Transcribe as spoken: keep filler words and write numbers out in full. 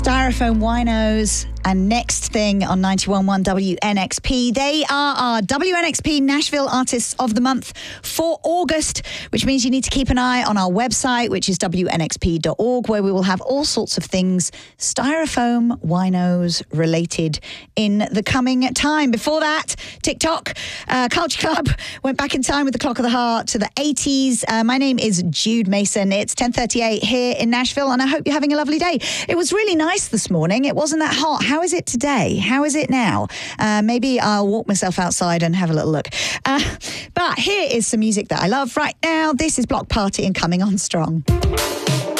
Styrofoam Winos and Next Thing on ninety-one point one W N X P. They are our W N X P Nashville Artists of the Month for August, which means you need to keep an eye on our website, which is W N X P dot org, where we will have all sorts of things Styrofoam Winos related in the coming time. Before that, TikTok, uh, Culture Club went back in time with the Clock of the Heart to the eighties. Uh, my name is Jude Mason. It's ten thirty-eight here in Nashville, and I hope you're having a lovely day. It was really nice this morning. It wasn't that hot. How is it today? How is it now? Uh, maybe I'll walk myself outside and have a little look. Uh, but here is some music that I love right now. This is Block Party and Coming On Strong.